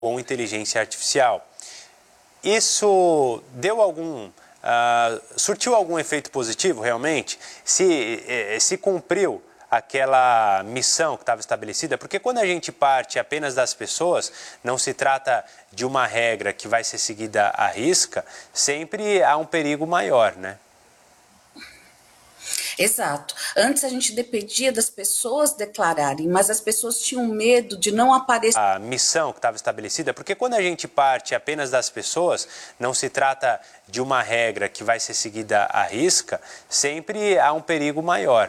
com inteligência artificial. Isso surtiu algum efeito positivo realmente? Se cumpriu aquela missão que estava estabelecida? Porque quando a gente parte apenas das pessoas, não se trata de uma regra que vai ser seguida à risca, sempre há um perigo maior, né? Exato. Antes a gente dependia das pessoas declararem, mas as pessoas tinham medo de não aparecer. A missão que estava estabelecida, porque quando a gente parte apenas das pessoas, não se trata de uma regra que vai ser seguida à risca, sempre há um perigo maior.